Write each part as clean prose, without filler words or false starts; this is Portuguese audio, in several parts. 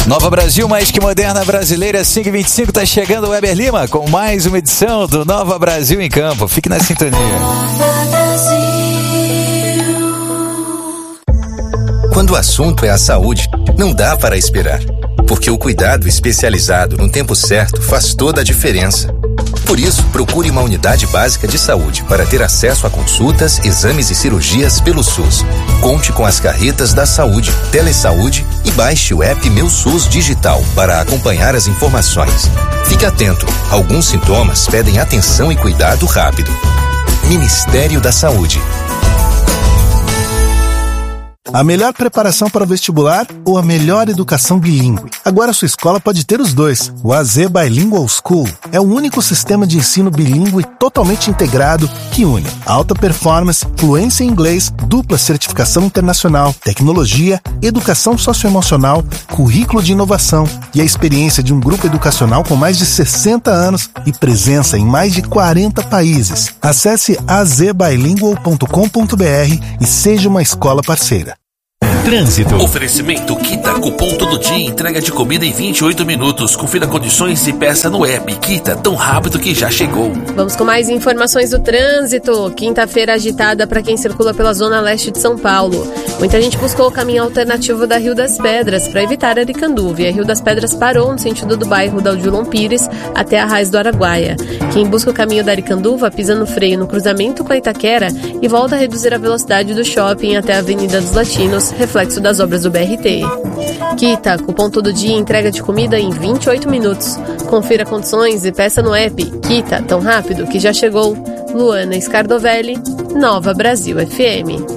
Nova Brasil, mais que moderna brasileira, 5h25, tá chegando o Weber Lima com mais uma edição do Nova Brasil em Campo. Fique na sintonia. Quando o assunto é a saúde, não dá para esperar, porque o cuidado especializado no tempo certo faz toda a diferença. Por isso, procure uma unidade básica de saúde para ter acesso a consultas, exames e cirurgias pelo SUS. Conte com as carretas da saúde, Telesaúde e baixe o app Meu SUS Digital para acompanhar as informações. Fique atento, alguns sintomas pedem atenção e cuidado rápido. Ministério da Saúde. A melhor preparação para o vestibular ou a melhor educação bilíngue? Agora sua escola pode ter os dois. O AZ Bilingual School é o único sistema de ensino bilíngue totalmente integrado que une alta performance, fluência em inglês, dupla certificação internacional, tecnologia, educação socioemocional, currículo de inovação e a experiência de um grupo educacional com mais de 60 anos e presença em mais de 40 países. Acesse azbilingual.com.br e seja uma escola parceira. Trânsito. Oferecimento Kita, cupom todo dia, entrega de comida em 28 minutos. Confira condições e peça no app. Kita, tão rápido que já chegou. Vamos com mais informações do trânsito. Quinta-feira agitada para quem circula pela zona leste de São Paulo. Muita gente buscou o caminho alternativo da Rio das Pedras para evitar Aricanduva. E a Rio das Pedras parou no sentido do bairro da Odilon Pires até a Raiz do Araguaia. Quem busca o caminho da Aricanduva pisa no freio no cruzamento com a Itaquera e volta a reduzir a velocidade do shopping até a Avenida dos Latinos, reflexo das obras do BRT. Kita, cupom todo dia, entrega de comida em 28 minutos. Confira condições e peça no app. Kita, tão rápido que já chegou. Luana Scardovelli, Nova Brasil FM.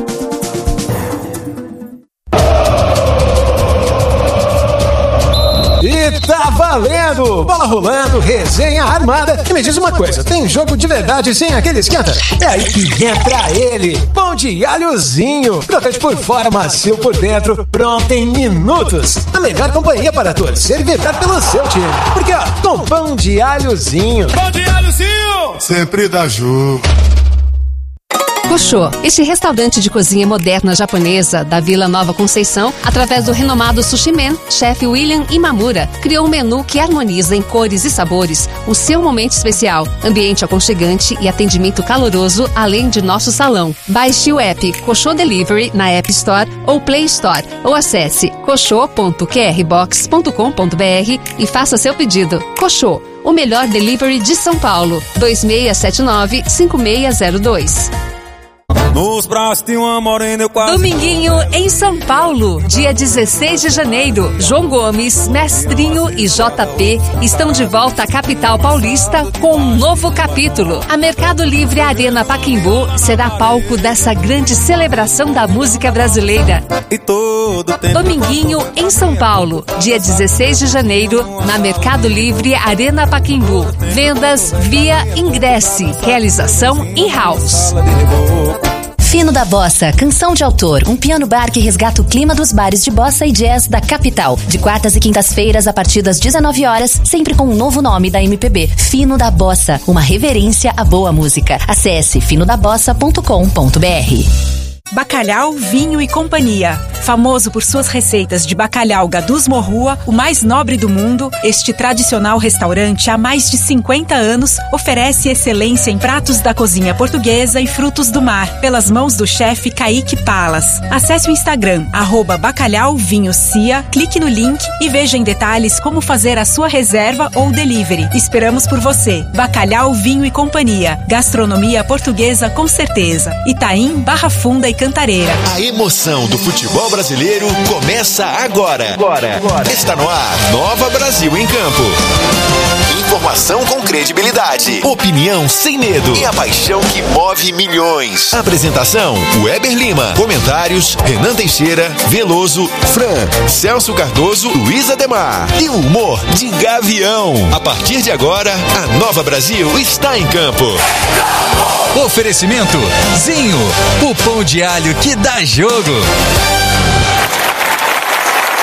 E tá valendo! Bola rolando, resenha armada. E me diz uma coisa, tem jogo de verdade sem aquele esquenta? É aí que entra ele, pão de alhozinho. Crocante por fora, macio por dentro, pronto em minutos. A melhor companhia para torcer e vibrar pelo seu time. Porque ó, com pão de alhozinho. Pão de alhozinho! Sempre dá jogo. Koshô, este restaurante de cozinha moderna japonesa da Vila Nova Conceição, através do renomado Sushi Man, chefe William Imamura, criou um menu que harmoniza em cores e sabores o seu momento especial, ambiente aconchegante e atendimento caloroso, além de nosso salão. Baixe o app Koshô Delivery na App Store ou Play Store, ou acesse koshô.qrbox.com.br e faça seu pedido. Koshô, o melhor delivery de São Paulo, 2679-5602. Nos braços de uma morena eu quase... Dominguinho em São Paulo, dia 16 de janeiro. João Gomes, Mestrinho e JP estão de volta à capital paulista com um novo capítulo. A Mercado Livre Arena Pacaembu será palco dessa grande celebração da música brasileira. E todo tempo... Dominguinho em São Paulo, dia 16 de janeiro, na Mercado Livre Arena Pacaembu. Vendas via Ingresse. Realização in-house. Fino da Bossa, canção de autor, um piano bar que resgata o clima dos bares de bossa e jazz da capital. De quartas e quintas-feiras a partir das 19 horas, sempre com um novo nome da MPB. Fino da Bossa, uma reverência à boa música. Acesse finodabossa.com.br. Bacalhau, Vinho e Companhia. Famoso por suas receitas de bacalhau Gadus Morrua, o mais nobre do mundo, este tradicional restaurante há mais de 50 anos oferece excelência em pratos da cozinha portuguesa e frutos do mar, pelas mãos do chefe Kaique Palas. Acesse o Instagram, @bacalhauvinhocia, clique no link e veja em detalhes como fazer a sua reserva ou delivery. Esperamos por você. Bacalhau, Vinho e Companhia. Gastronomia portuguesa com certeza. Itaim, Barra Funda e Cantareira. A emoção do futebol brasileiro começa agora. Está no ar, Nova Brasil em Campo. Informação com credibilidade, opinião sem medo e a paixão que move milhões. Apresentação, Weber Lima. Comentários, Renan Teixeira, Veloso, Fran, Celso Cardoso, Luiz Ademar. E o humor de Gavião. A partir de agora, a Nova Brasil está em campo. Oferecimento Zinho, o pão de alho que dá jogo.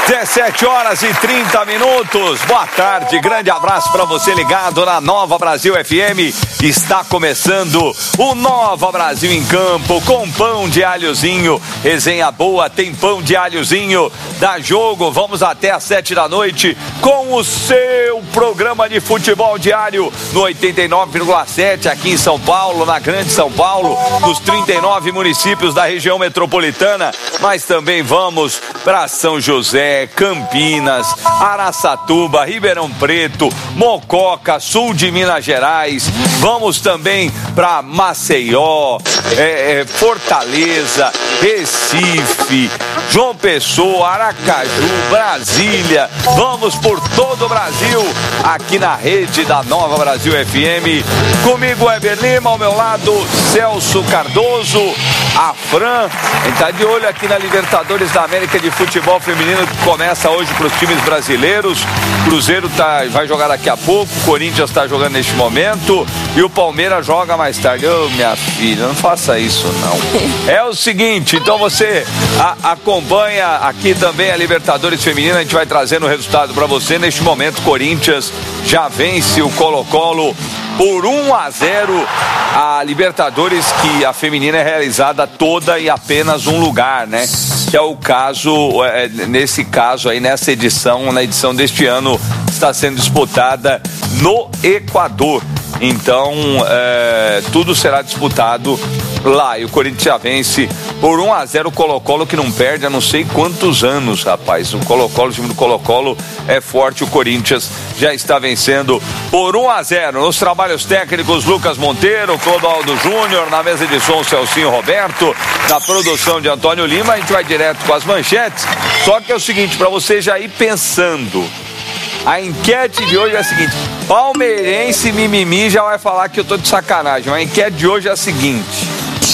17h30. Boa tarde, grande abraço para você ligado na Nova Brasil FM. Está começando o Nova Brasil em Campo com pão de alhozinho. Resenha boa, tem pão de alhozinho. Dá jogo, vamos até às 7h com o seu programa de futebol diário no 89,7 aqui em São Paulo, na Grande São Paulo, nos 39 municípios da região metropolitana, mas também vamos para São José, Campinas, Araçatuba, Ribeirão Preto, Mococa, sul de Minas Gerais. Vamos também para Maceió, Fortaleza, Recife, João Pessoa, Aracaju, Brasília. Vamos por todo o Brasil, aqui na rede da Nova Brasil FM. Comigo, Weber Lima, ao meu lado, Celso Cardoso, a Fran. A gente tá de olho aqui na Libertadores da América de futebol feminino, que começa hoje para os times brasileiros. Cruzeiro vai jogar daqui a pouco, o Corinthians está jogando neste momento e o Palmeiras joga mais tarde. Ô, minha filha, não faça isso não. É o seguinte, então você acompanha aqui também a Libertadores feminina, a gente vai trazendo o resultado para você. Neste momento, Corinthians já vence o Colo-Colo por 1-0. A Libertadores, que a feminina é realizada toda em apenas um lugar, né? Que é o caso, nesse caso aí, nessa edição, na edição deste ano, está sendo disputada no Equador. Então, tudo será disputado lá. E o Corinthians já vence por 1-0 o Colo-Colo, que não perde há não sei quantos anos, rapaz. O time do Colo-Colo é forte. O Corinthians já está vencendo por 1-0. Nos trabalhos técnicos, Lucas Monteiro, Clodoaldo Júnior, na mesa de som, Celcinho Roberto, na produção de Antônio Lima. A gente vai direto com as manchetes. Só que é o seguinte, para você já ir pensando, a enquete de hoje é a seguinte: palmeirense mimimi já vai falar que eu tô de sacanagem. A enquete de hoje é a seguinte: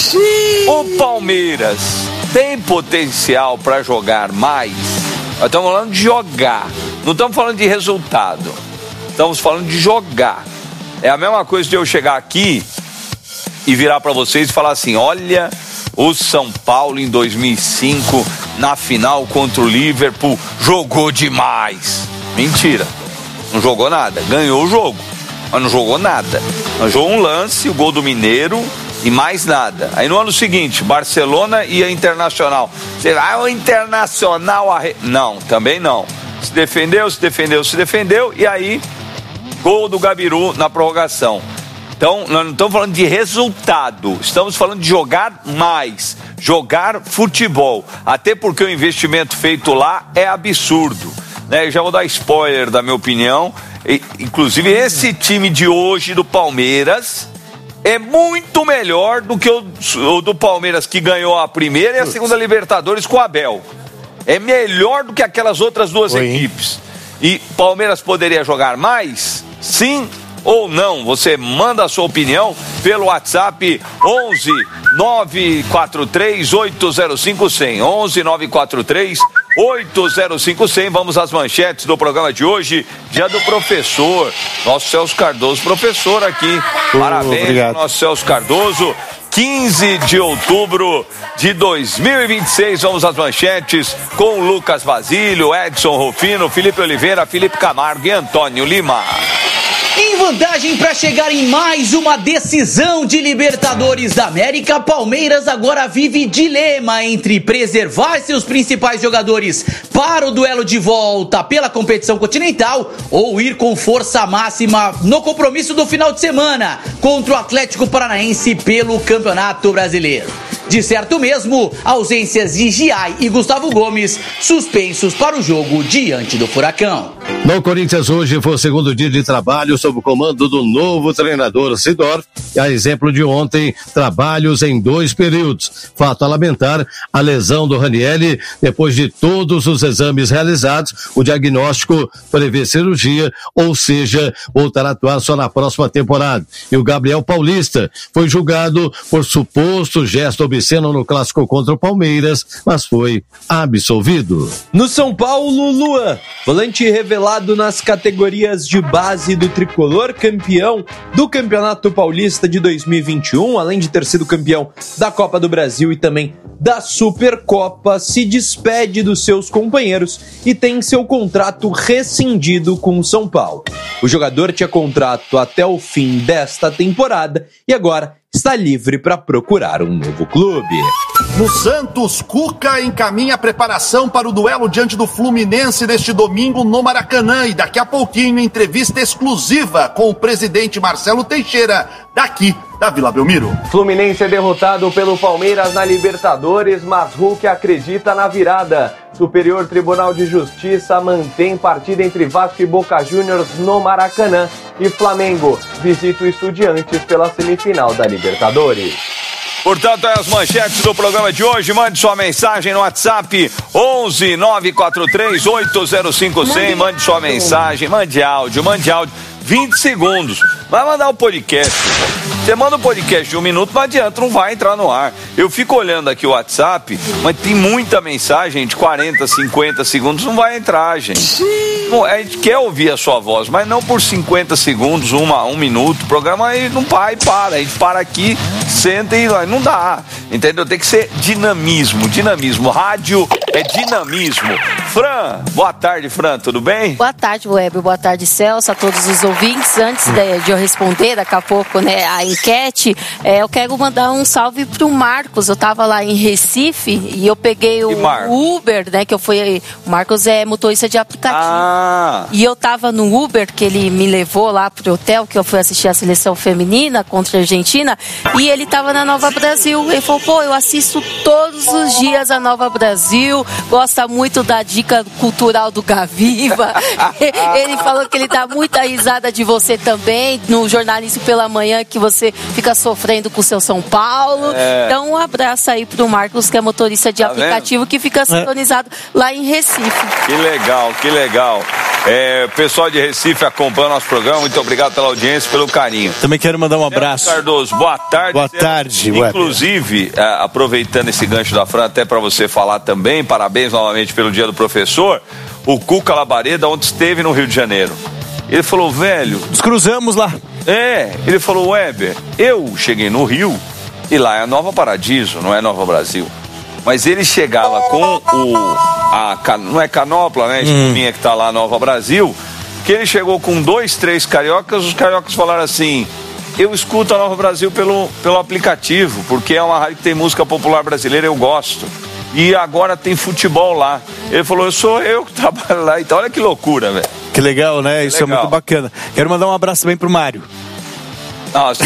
o Palmeiras tem potencial para jogar mais? Nós estamos falando de jogar, não estamos falando de resultado, estamos falando de jogar. É a mesma coisa de eu chegar aqui e virar para vocês e falar assim: olha, o São Paulo em 2005 na final contra o Liverpool jogou demais. Mentira, não jogou nada. Ganhou o jogo, mas não jogou nada. Jogou um lance, o gol do Mineiro e mais nada. Aí no ano seguinte, Barcelona e a Internacional. Será o Internacional? Não, também não. Se defendeu e aí gol do Gabiru na prorrogação. Então, nós não estamos falando de resultado, estamos falando de jogar mais, jogar futebol. Até porque o investimento feito lá é absurdo. Eu já vou dar spoiler da minha opinião. Inclusive, esse time de hoje do Palmeiras é muito melhor do que o do Palmeiras, que ganhou a primeira e a segunda Libertadores com o Abel. É melhor do que aquelas outras duas equipes. E Palmeiras poderia jogar mais? Sim ou não? Você manda a sua opinião pelo WhatsApp 11 943 805 100. 11 943 805 100. Vamos às manchetes do programa de hoje, dia do professor, nosso Celso Cardoso, professor aqui. Parabéns ao nosso Celso Cardoso. 15 de outubro de 2026, vamos às manchetes com Lucas Basílio, Edson Rufino, Felipe Oliveira, Felipe Camargo e Antônio Lima. Em vantagem para chegar em mais uma decisão de Libertadores da América, Palmeiras agora vive dilema entre preservar seus principais jogadores para o duelo de volta pela competição continental ou ir com força máxima no compromisso do final de semana contra o Atlético Paranaense pelo Campeonato Brasileiro. De certo mesmo, ausências de Giai e Gustavo Gomes suspensos para o jogo diante do Furacão. No Corinthians hoje foi o segundo dia de trabalho sob o comando do novo treinador Sidor. A exemplo de ontem, trabalhos em 2 períodos. Fato a lamentar, a lesão do Ranieri, depois de todos os exames realizados, o diagnóstico prevê cirurgia, ou seja, voltará a atuar só na próxima temporada. E o Gabriel Paulista foi julgado por suposto gesto obsceno no clássico contra o Palmeiras, mas foi absolvido. No São Paulo, Luan, volante revelado badalado nas categorias de base do Tricolor, campeão do Campeonato Paulista de 2021, além de ter sido campeão da Copa do Brasil e também da Supercopa, se despede dos seus companheiros e tem seu contrato rescindido com o São Paulo. O jogador tinha contrato até o fim desta temporada e agora está livre para procurar um novo clube. No Santos, Cuca encaminha a preparação para o duelo diante do Fluminense neste domingo no Maracanã. E daqui a pouquinho, entrevista exclusiva com o presidente Marcelo Teixeira, daqui da Vila Belmiro. Fluminense é derrotado pelo Palmeiras na Libertadores, mas Hulk acredita na virada. Superior Tribunal de Justiça mantém partida entre Vasco e Boca Juniors no Maracanã. E Flamengo visita o Estudiantes pela semifinal da Libertadores. Portanto, as manchetes do programa de hoje. Mande sua mensagem no WhatsApp 11 943 805 100. Mande sua mensagem, mande áudio. 20 segundos. Vai mandar o podcast. Você manda um podcast de 1 minuto, não adianta, não vai entrar no ar. Eu fico olhando aqui o WhatsApp, mas tem muita mensagem de 40, 50 segundos, não vai entrar, gente. A gente quer ouvir a sua voz, mas não por 50 segundos, 1 minuto. O programa aí não para e para. A gente para aqui, senta e não dá. Entendeu? Tem que ser dinamismo. Rádio é dinamismo. Fran, boa tarde, Fran, tudo bem? Boa tarde, Web. Boa tarde, Celso, a todos os ouvintes. Antes de eu responder, daqui a pouco, né, a enquete, eu quero mandar um salve pro Marcos. Eu tava lá em Recife e eu peguei o Uber, né, que eu fui... O Marcos é motorista de aplicativo. E eu tava no Uber, que ele me levou lá pro hotel, que eu fui assistir a seleção feminina contra a Argentina, e ele tava na Nova Brasil. Ele falou, pô, eu assisto todos os dias a Nova Brasil, gosta muito da dica cultural do Gaviva. Ele falou que ele dá muita risada de você também, no Jornalismo pela Manhã, que você fica sofrendo com o seu São Paulo. Então, um abraço aí pro Marcos, que é motorista de aplicativo, que fica sintonizado lá em Recife. Que legal. O pessoal de Recife acompanha o nosso programa, muito obrigado pela audiência, pelo carinho. Também quero mandar um abraço. Cardoso, boa tarde. Boa tarde, inclusive, aproveitando esse gancho da Fran, até para você falar também, parabéns novamente pelo Dia do Professor, o Cuca Labareda ontem esteve no Rio de Janeiro. Ele falou, velho... Nos cruzamos lá. Ele falou, Weber, eu cheguei no Rio e lá é Nova Paradiso, não é Nova Brasil. Mas ele chegava com não é canopla, né? Espuminha que tá lá, Nova Brasil, que ele chegou com 2, 3 cariocas, os cariocas falaram assim, eu escuto a Nova Brasil pelo aplicativo, porque é uma rádio que tem música popular brasileira, eu gosto. E agora tem futebol lá. Ele falou, sou eu que trabalho lá. Então, olha que loucura, velho. Que legal, né? Isso legal. É muito bacana. Quero mandar um abraço também pro Mário. Nossa,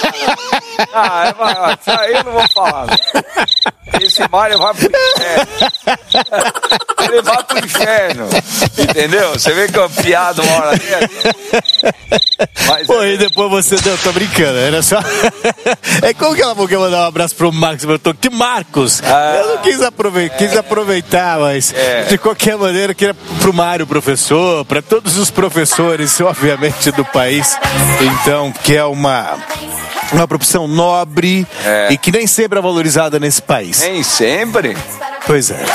aí eu não vou falar. Esse Mário vai pro inferno. Ele vai pro inferno. Entendeu? Você vê que é uma piada uma hora dessa. Pô, e depois você... Não, tô brincando. Era só... como que ela quer mandar um abraço pro Marcos? Que Marcos? Eu não quis aproveitar, mas de qualquer maneira, que era pro Mário, professor, para todos os professores, obviamente, do país. Então, que é uma profissão nobre e que nem sempre é valorizada nesse país. Nem sempre? Pois é.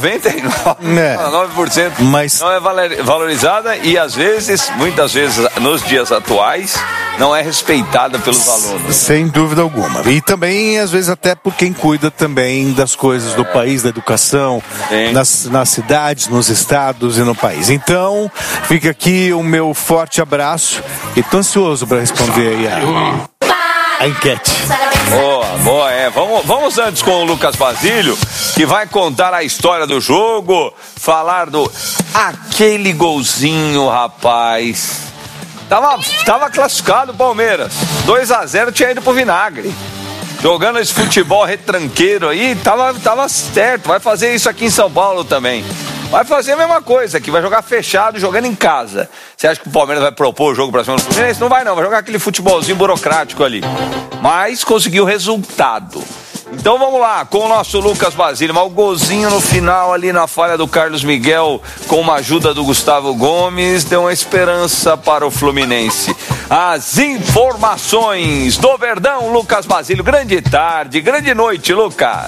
99% mas... não é valorizada e muitas vezes, nos dias atuais, não é respeitada pelos alunos. Sem dúvida alguma. E também, às vezes, até por quem cuida também das coisas do país, da educação, nas cidades, nos estados e no país. Então, fica aqui o meu forte abraço e tô ansioso para responder aí a enquete. Boa. Vamos antes com o Lucas Basílio, que vai contar a história do jogo, falar aquele golzinho, rapaz. Tava classificado o Palmeiras. 2-0, tinha ido pro vinagre. Jogando esse futebol retranqueiro aí, tava certo. Vai fazer isso aqui em São Paulo também. Vai fazer a mesma coisa aqui, vai jogar fechado, jogando em casa. Você acha que o Palmeiras vai propor o jogo pra cima do Fluminense? Não vai jogar aquele futebolzinho burocrático ali. Mas conseguiu resultado. Então vamos lá, com o nosso Lucas Basílio, o golzinho no final ali na falha do Carlos Miguel, com uma ajuda do Gustavo Gomes, deu uma esperança para o Fluminense. As informações do Verdão, Lucas Basílio, grande tarde, grande noite, Lucas.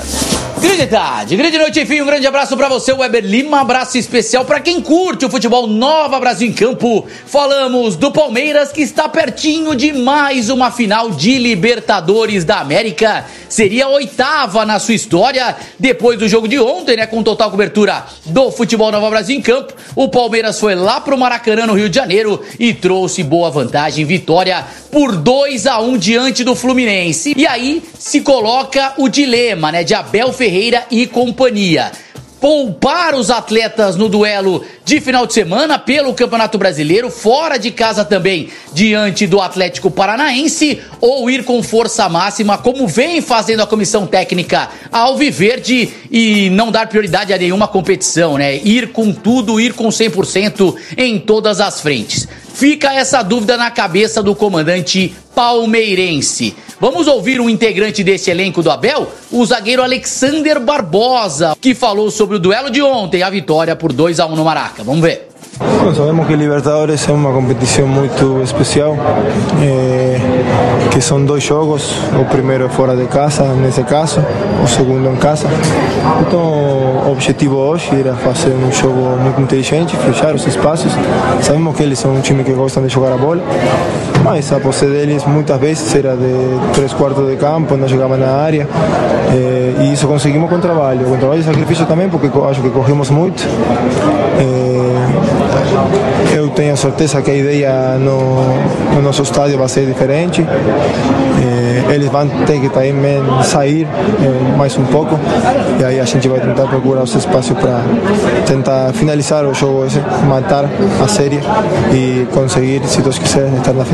Grande tarde, grande noite, enfim, um grande abraço pra você, Weber Lima, abraço especial pra quem curte o futebol Nova Brasil em Campo. Falamos do Palmeiras, que está pertinho de mais uma final de Libertadores da América. Seria a 8ª na sua história, depois do jogo de ontem, né, com total cobertura do futebol Nova Brasil em Campo. O Palmeiras foi lá pro Maracanã, no Rio de Janeiro, e trouxe boa vantagem, vitória por 2-1 diante do Fluminense. E aí se coloca o dilema, né, de Abel Ferreira e companhia. Poupar os atletas no duelo de final de semana pelo Campeonato Brasileiro, fora de casa também, diante do Atlético Paranaense, ou ir com força máxima, como vem fazendo a comissão técnica alviverde, e não dar prioridade a nenhuma competição, né? Ir com tudo, ir com 100% em todas as frentes. Fica essa dúvida na cabeça do comandante palmeirense. Vamos ouvir um integrante desse elenco do Abel, o zagueiro Alexander Barbosa, que falou sobre o duelo de ontem, a vitória por 2-1 no Maraca. Vamos ver. Bom, sabemos que Libertadores é uma competição muito especial, que são 2 jogos, o primeiro fora de casa, nesse caso, o segundo em casa. Então, o objetivo hoje era fazer um jogo muito inteligente, fechar os espaços. Sabemos que eles são um time que gostam de jogar a bola, mas a posse deles muitas vezes era de 3/4 de campo, não chegavam na área, e isso conseguimos com trabalho e sacrifício também, porque acho que corrimos muito. Eu tenho certeza que a ideia no nosso estádio vai ser diferente. Eles vão ter que também sair mais um pouco, e aí a gente vai tentar procurar os espaços para tentar finalizar o jogo, matar a série e conseguir, se Deus quiser, estar na final.